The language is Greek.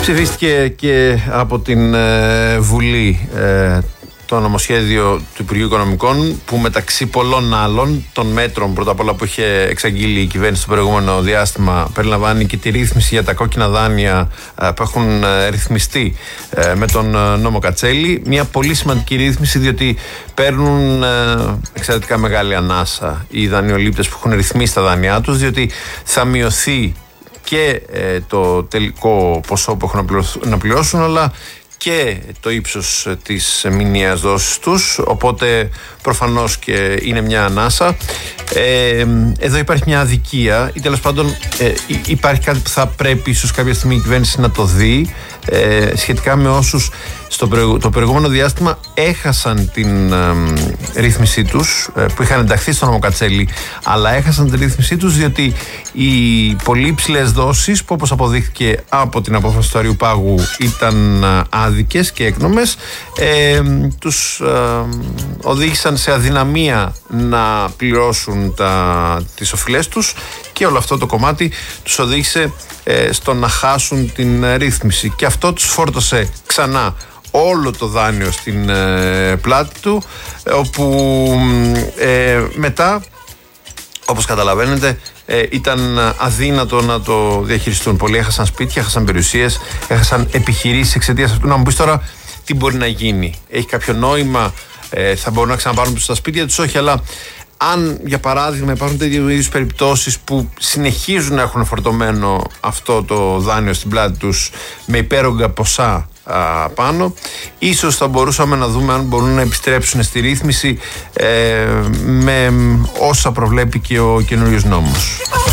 Ψηφίστηκε και από την Βουλή το νομοσχέδιο του Υπουργείου Οικονομικών, που μεταξύ πολλών άλλων των μέτρων πρώτα απ' όλα που είχε εξαγγείλει η κυβέρνηση στο προηγούμενο διάστημα περιλαμβάνει και τη ρύθμιση για τα κόκκινα δάνεια που έχουν ρυθμιστεί με τον νόμο Κατσέλη. Μια πολύ σημαντική ρύθμιση, διότι παίρνουν εξαιρετικά μεγάλη ανάσα οι δανειολήπτες που έχουν ρυθμίσει τα δάνειά τους, διότι θα μειωθεί και το τελικό ποσό που έχουν να πληρώσουν, αλλά και το ύψος της μηνιαίας δόσης τους, οπότε προφανώς και είναι μια ανάσα. Εδώ υπάρχει μια αδικία ή τέλος πάντων υπάρχει κάτι που θα πρέπει ίσως κάποια στιγμή η κυβέρνηση να το δει σχετικά με όσους το προηγούμενο διάστημα έχασαν την ρύθμισή τους, που είχαν ενταχθεί στο νόμο Κατσέλη, αλλά έχασαν την ρύθμισή τους διότι οι πολύ υψηλές δόσεις, που όπως αποδείχθηκε από την απόφαση του Αριουπάγου ήταν άδικες και έκνομες, τους οδήγησαν σε αδυναμία να πληρώσουν τις οφειλές τους, και όλο αυτό το κομμάτι τους οδήγησε στο να χάσουν την ρύθμιση, και αυτό τους φόρτωσε ξανά όλο το δάνειο στην πλάτη του, όπου μετά, όπως καταλαβαίνετε, ήταν αδύνατο να το διαχειριστούν. Πολλοί έχασαν σπίτια, έχασαν περιουσίες, έχασαν επιχειρήσεις εξαιτίας αυτού. Να μου πεις τώρα τι μπορεί να γίνει, έχει κάποιο νόημα, θα μπορούν να ξαναπάρουν στα σπίτια τους? Όχι, αλλά αν για παράδειγμα υπάρχουν τέτοιου είδους περιπτώσεις που συνεχίζουν να έχουν φορτωμένο αυτό το δάνειο στην πλάτη τους με υπέρογκα ποσά πάνω, ίσως θα μπορούσαμε να δούμε αν μπορούν να επιστρέψουν στη ρύθμιση με όσα προβλέπει και ο καινούριος νόμος.